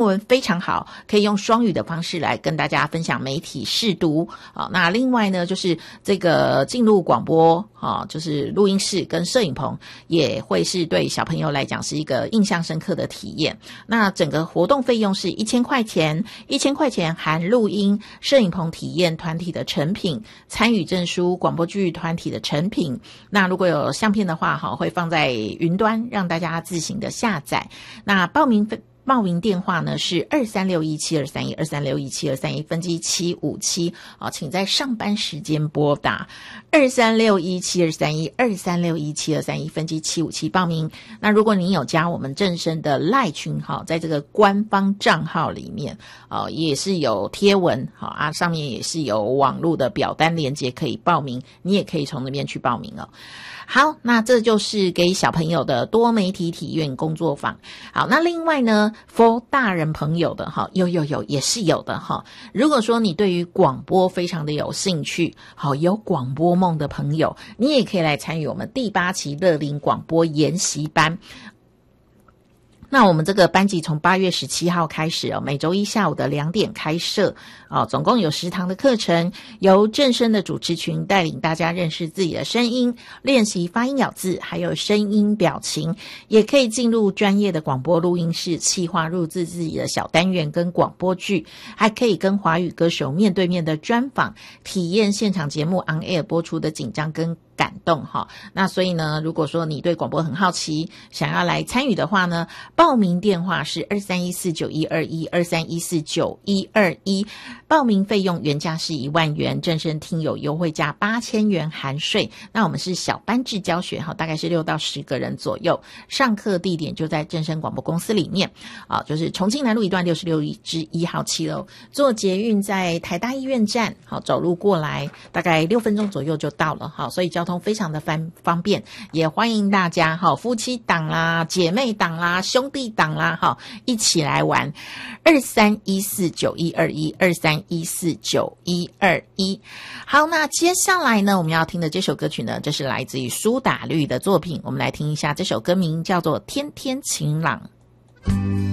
文非常好，可以用双语的方式来跟大家分享媒体试读。好，那另外呢，就是这个进入广播，就是录音室跟摄影棚，也会是对小朋友来讲是一个印象深刻的体验。那整个活动费用是1000块钱，1000块钱含录音、摄影棚体验团体的成品、参与证书、广播剧团体的成品。那如果有相片的话，会放在云端，让大家自行的下载。那报名电话呢是2361723123617231分机757，请在上班时间拨打2361723123617231分机757报名。那如果你有加我们正声的赖群，在这个官方账号里面也是有贴文，上面也是有网络的表单连结可以报名，你也可以从那边去报名哦。好，那这就是给小朋友的多媒体体验工作坊。好，那另外呢 for 大人朋友的有也是有的如果说你对于广播非常的有兴趣，有广播梦的朋友，你也可以来参与我们第8期乐龄广播研习班。那我们这个班级从8月17号开始每周一下午的2点开设总共有10堂的课程，由正声的主持群带领大家认识自己的声音，练习发音咬字，还有声音表情，也可以进入专业的广播录音室，企划录制自己的小单元跟广播剧，还可以跟华语歌手面对面的专访，体验现场节目 on air 播出的紧张跟感动那所以呢，如果说你对广播很好奇，想要来参与的话呢，报名电话是2314912123149121，报名费用原价是1万元，正声听友优惠价8000元含税。那我们是小班制教学大概是6到10个人左右，上课地点就在正声广播公司里面就是重庆南路1段66之1号7楼，坐捷运在台大医院站走路过来大概6分钟左右就到了所以交通非常的方便，也欢迎大家夫妻档啦、姐妹档啦、兄弟档啦一起来玩。2314912123149121。好，那接下来呢，我们要听的这首歌曲呢，这是来自于苏打绿的作品，我们来听一下，这首歌名叫做《天天晴朗》。